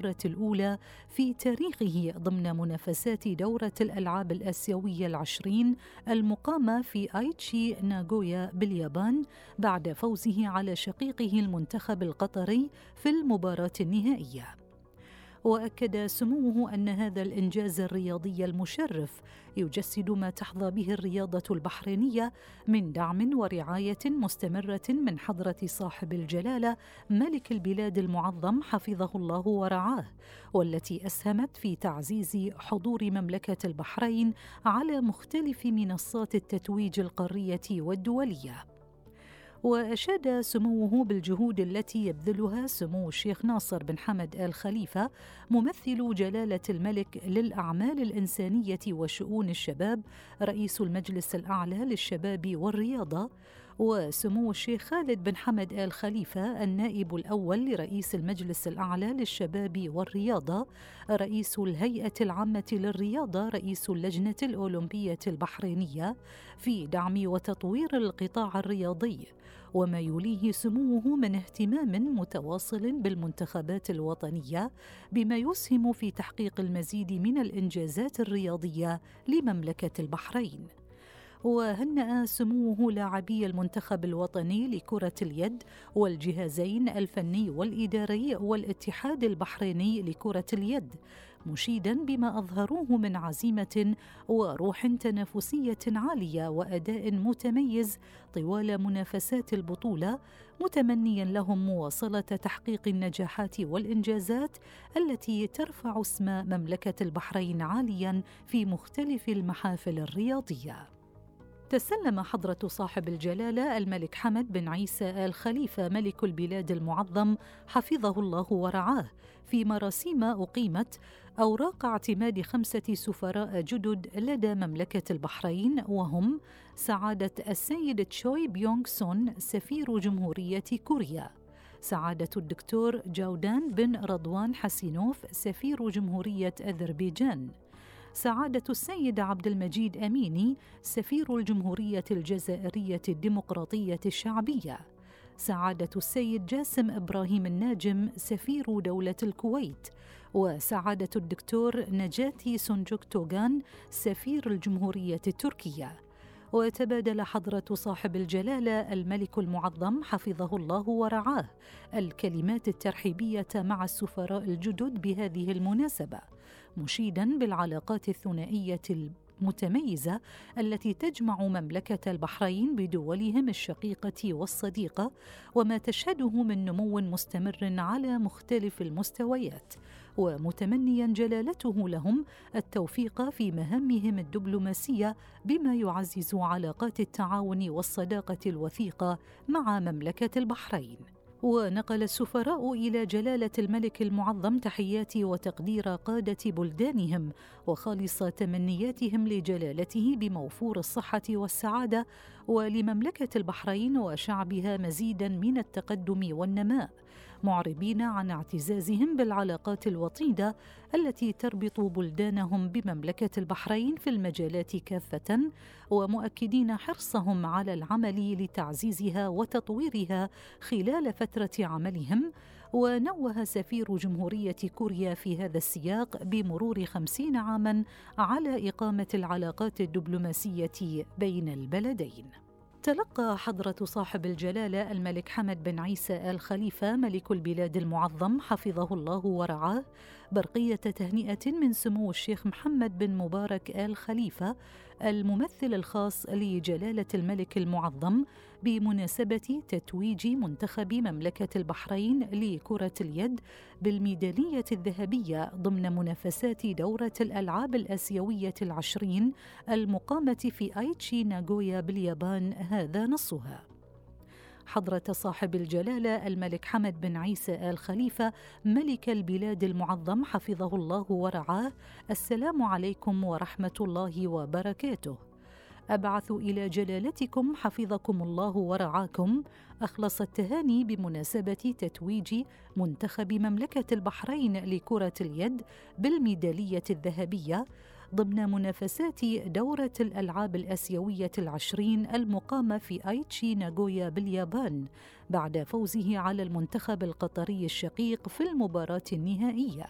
للمرة الأولى في تاريخه ضمن منافسات دورة الألعاب الآسيوية العشرين المقامة في آيتشي ناغويا باليابان بعد فوزه على شقيقه المنتخب القطري في المباراة النهائية. وأكد سموه أن هذا الإنجاز الرياضي المشرف يجسد ما تحظى به الرياضة البحرينية من دعم ورعاية مستمرة من حضرة صاحب الجلالة ملك البلاد المعظم حفظه الله ورعاه، والتي أسهمت في تعزيز حضور مملكة البحرين على مختلف منصات التتويج القارية والدولية. وأشاد سموه بالجهود التي يبذلها سمو الشيخ ناصر بن حمد آل خليفة ممثل جلالة الملك للأعمال الإنسانية وشؤون الشباب رئيس المجلس الأعلى للشباب والرياضة، وسمو الشيخ خالد بن حمد آل خليفة النائب الأول لرئيس المجلس الأعلى للشباب والرياضة رئيس الهيئة العامة للرياضة رئيس اللجنة الأولمبية البحرينية في دعم وتطوير القطاع الرياضي، وما يوليه سموه من اهتمام متواصل بالمنتخبات الوطنية بما يسهم في تحقيق المزيد من الإنجازات الرياضية لمملكة البحرين. وهنأ سموه لاعبي المنتخب الوطني لكرة اليد والجهازين الفني والإداري والاتحاد البحريني لكرة اليد، مشيداً بما أظهروه من عزيمة وروح تنافسية عالية وأداء متميز طوال منافسات البطولة، متمنياً لهم مواصلة تحقيق النجاحات والإنجازات التي ترفع اسم مملكة البحرين عالياً في مختلف المحافل الرياضية. تسلم حضرة صاحب الجلالة الملك حمد بن عيسى آل خليفة ملك البلاد المعظم حفظه الله ورعاه في مراسيم أقيمت أوراق اعتماد 5 سفراء جدد لدى مملكة البحرين، وهم سعادة السيد تشوي بيونغ سون سفير جمهورية كوريا، سعادة الدكتور جاودان بن رضوان حسينوف سفير جمهورية أذربيجان، سعادة السيد عبد المجيد أميني سفير الجمهورية الجزائرية الديمقراطية الشعبية، سعادة السيد جاسم إبراهيم الناجم سفير دولة الكويت، وسعادة الدكتور نجاتي سونجوك توغان سفير الجمهورية التركية. وتبادل حضرة صاحب الجلالة الملك المعظم حفظه الله ورعاه الكلمات الترحيبية مع السفراء الجدد بهذه المناسبة، مشيداً بالعلاقات الثنائية المتميزة التي تجمع مملكة البحرين بدولهم الشقيقة والصديقة، وما تشهده من نمو مستمر على مختلف المستويات، ومتمنياً جلالته لهم التوفيق في مهامهم الدبلوماسية بما يعزز علاقات التعاون والصداقة الوثيقة مع مملكة البحرين. ونقل السفراء إلى جلالة الملك المعظم تحيات وتقدير قادة بلدانهم وخالص تمنياتهم لجلالته بموفور الصحة والسعادة، ولمملكة البحرين وشعبها مزيداً من التقدم والنماء، معربين عن اعتزازهم بالعلاقات الوطيدة التي تربط بلدانهم بمملكة البحرين في المجالات كافة، ومؤكدين حرصهم على العمل لتعزيزها وتطويرها خلال فترة عملهم. ونوه سفير جمهورية كوريا في هذا السياق بمرور 50 عاماً على إقامة العلاقات الدبلوماسية بين البلدين. تلقى حضرة صاحب الجلالة الملك حمد بن عيسى آل خليفة ملك البلاد المعظم حفظه الله ورعاه برقية تهنئة من سمو الشيخ محمد بن مبارك آل خليفة الممثل الخاص لجلالة الملك المعظم بمناسبة تتويج منتخب مملكة البحرين لكرة اليد بالميدالية الذهبية ضمن منافسات دورة الألعاب الآسيوية العشرين المقامة في آيتشي ناغويا باليابان، هذا نصها. حضرة صاحب الجلالة الملك حمد بن عيسى آل خليفة ملك البلاد المعظم حفظه الله ورعاه، السلام عليكم ورحمة الله وبركاته. أبعث إلى جلالتكم حفظكم الله ورعاكم أخلص التهاني بمناسبة تتويج منتخب مملكة البحرين لكرة اليد بالميدالية الذهبية ضمن منافسات دورة الألعاب الآسيوية العشرين المقامة في آيتشي ناغويا باليابان بعد فوزه على المنتخب القطري الشقيق في المباراة النهائية.